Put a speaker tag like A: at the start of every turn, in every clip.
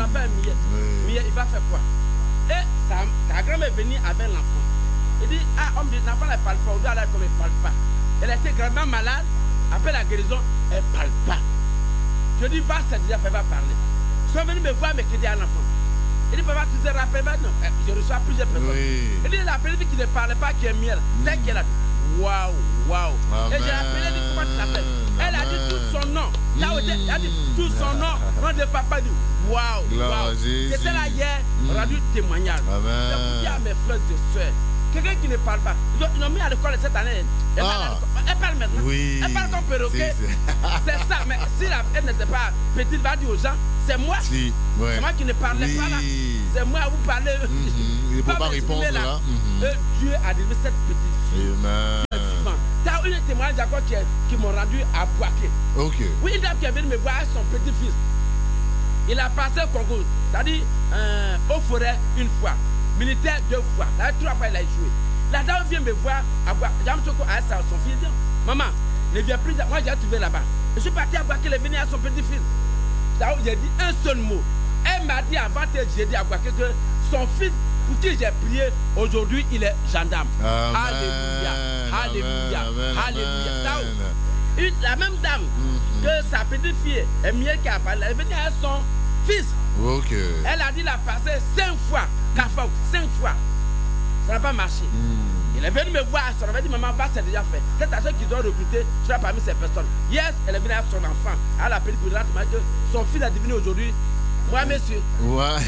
A: l'enfant est miette. Miette, il va faire quoi? Et ta grand-mère est venue avec l'enfant. Il dit, ah, on me dit, l'enfant ne parle pas, on doit aller comme elle ne parle pas. Elle était grandement malade, après la guérison, elle ne parle pas. Je dis, va, c'est déjà fait, va parler. Ils sont venus me voir, mais qui dit à l'enfant. Il dit, papa, tu te rappelles pas? Non, je reçois plusieurs personnes. Oui. Il dit, la première qui ne parlait pas, qui est miel, c'est qu'elle a dit, waouh, waouh. Et j'ai appelé, elle dit, comment tu t'appelles? Elle a dit tout son nom. Elle a dit tout son nom. Nom de papa, dit, waouh, waouh. C'était là hier, rendu témoignage. C'est pour dire à mes frères et sœurs. Quelqu'un qui ne parle pas. Ils ont mis à l'école cette année. Elle parle maintenant. Oui. Elle parle comme perroquet. C'est ça. Mais si elle n'était pas petite, elle va dire aux gens, c'est moi. Si. Ouais. C'est moi qui ne parlais pas là. C'est moi à vous parler.
B: Il ne faut pas répondre là.
A: Dieu a délivré cette petite fille. Tu as une témoignage d'accord qui m'ont rendu à Boaké. Okay. Oui, une dame qui est venue me voir avec son petit-fils. Il a passé au Congo. C'est-à-dire au forêt une fois. Militaire 2 fois. Là, 3 fois, il a joué. La dame vient me voir à Boaké. Son fils dit, maman, ne viens plus. Moi, j'ai trouvé là-bas. Je suis parti à Boaké, il est venu à son petit-fils. Là où j'ai dit un seul mot. Elle m'a dit avant que j'ai dit à Boaké que son fils, pour qui j'ai prié, aujourd'hui, il est gendarme. Amen. Alléluia. Alléluia. Amen. Alléluia. La même dame que sa petite fille est mieux qui a parlé, elle est venue à son fils. Okay. Elle a dit la passer 5 fois. 5 fois. Ça n'a pas marché. Il est venu me voir. Elle m'a dit, maman, va, c'est déjà fait. C'est à ceux qui doivent recruter, je serai parmi ces personnes. Yes, elle est venue avec son enfant. Elle a appelé pour dire que son fils est devenu aujourd'hui. Moi, monsieur. Ouais.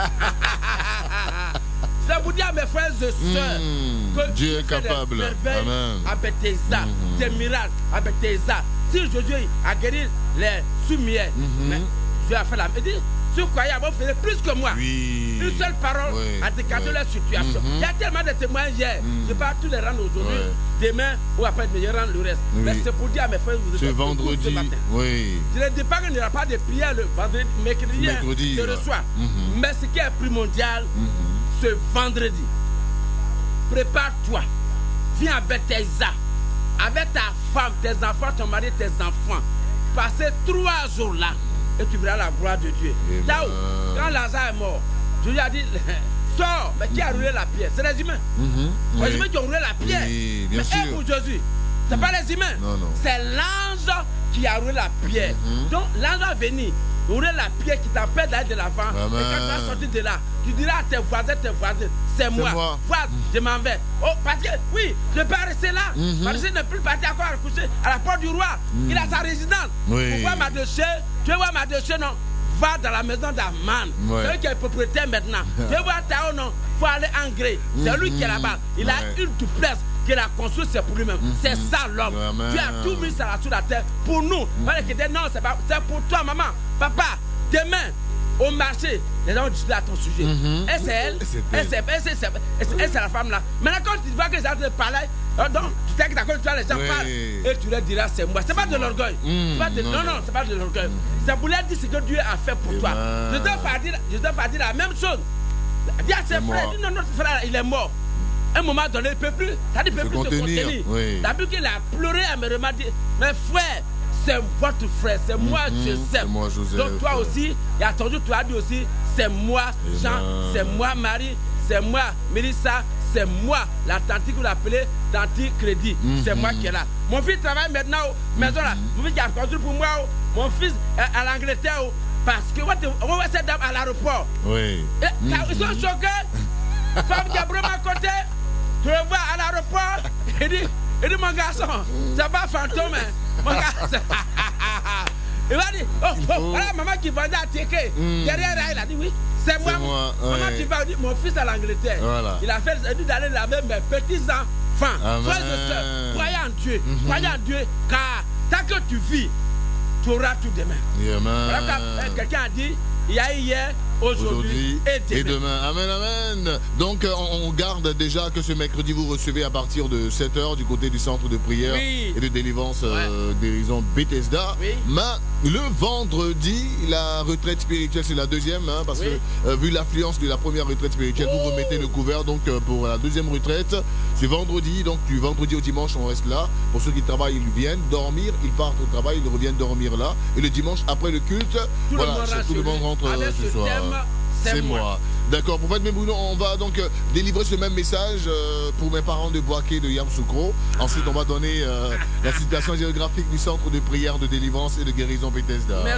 A: C'est pour dire à mes frères et sœurs que
B: Dieu est capable.
A: Amen. Avec tes arts, tes miracles, avec tes arts. Si aujourd'hui a guéri les soumiers, mais Dieu a fait la médecine. Si vous croyez avoir fait plus que moi, une seule parole a décanté leur situation. Il y a tellement de témoins hier. Je ne vais pas tous les rendre aujourd'hui. Demain ou après, je rends le reste. Mais c'est pour dire à mes frères, vous êtes
B: vendredi.
A: Ce matin. Je ne dis pas qu'il n'y aura pas de prière le vendredi, mercredi, je reçois. Mais ce qui est primordial, ce vendredi, prépare-toi. Viens avec tes arts, avec ta femme, tes enfants, ton mari, tes enfants. Passez 3 jours là. Et tu verras la gloire de Dieu. Là où, quand Lazare est mort, Dieu lui a dit, sors, mais qui a roulé la pierre? C'est les humains. Les humains qui ont roulé la pierre. Mais pour Jésus, ce n'est pas les humains. C'est l'ange qui a roulé la pierre. Donc l'ange va venir rouler la pierre qui t'empêche d'aller de l'avant. Et quand tu vas sortir de là, tu diras à tes voisins, c'est moi. Voilà, je m'en vais. Oh, parce que, oui, je peux rester là. Parce que je ne peux plus partir encore à coucher à la porte du roi. Il a sa résidence. Pour voir ma déchet, tu veux voir ma déchet, non? Va dans la maison d'Aman. C'est lui qui est propriétaire maintenant. Tu veux voir Tao, non? Il faut aller en gré. C'est lui qui est là-bas. Il a une duplex qu'il a construit, c'est pour lui-même. C'est ça l'homme. Tu as tout mis sur la terre pour nous. Non, c'est pour toi, maman. Papa, demain, au marché, les gens ont discuté à ton sujet. Et c'est elle. Et c'est la femme là. Maintenant, quand tu vois que les gens te parlent, donc, tu sais que d'accord, tu vois les gens parlent. Et tu leur diras, c'est moi. C'est pas de l'orgueil. Non, c'est pas de l'orgueil. C'est pour leur dire ce que Dieu a fait pour toi. Je ne dois pas dire la même chose. Dis à ses frères, non, notre frère, il est mort. À un moment donné, il ne peut plus. Ça dit, il ne peut plus se contenir. Depuis qu'il a pleuré, elle me remarque, mais frère, c'est votre frère, c'est moi Joseph. Donc toi aussi, et attendu, tu as dit aussi, c'est moi Jean, c'est moi Marie, c'est moi Mélissa, c'est moi la tante que vous l'appelez tante Crédit. C'est moi qui est là. Mon fils travaille maintenant au maison là. Mon fils qui a construit pour moi. Mon fils est à l'Angleterre. Parce que on voit cette dame à l'aéroport. Ils sont choqués. Femme qui a vraiment à côté. Tu le vois à l'aéroport. Il dit mon garçon, c'est pas fantôme. Mon garçon. Il va dire, voilà maman qui vendait à Tieke. Derrière elle, il a dit oui, c'est moi. Maman qui va dire, mon fils à l'Angleterre. Voilà. Il a fait, il dit d'aller laver mes petits-enfants. Frères et sœurs, croyez en Dieu. Croyez en Dieu, car tant que tu vis, tu auras tout demain. Voilà, quelqu'un a dit, il y a hier, aujourd'hui et demain.
B: Amen, amen. Donc on garde déjà que ce mercredi vous recevez à partir de 7h du côté du centre de prière et de délivrance guérison Bethesda. Mais le vendredi, la retraite spirituelle c'est la deuxième, parce que vu l'affluence de la première retraite spirituelle, vous remettez le couvert. Donc pour la deuxième retraite, c'est vendredi. Donc du vendredi au dimanche, on reste là. Pour ceux qui travaillent, ils viennent dormir, ils partent au travail, ils reviennent dormir là. Et le dimanche après le culte, tout le monde rentre ce soir.
A: c'est moi.
B: D'accord, Prophète Membouno, on va donc délivrer ce même message pour mes parents de Boaké, de Yamsoukro. Ensuite, on va donner la situation géographique du centre de prière, de délivrance et de guérison Bethesda.
A: Merci.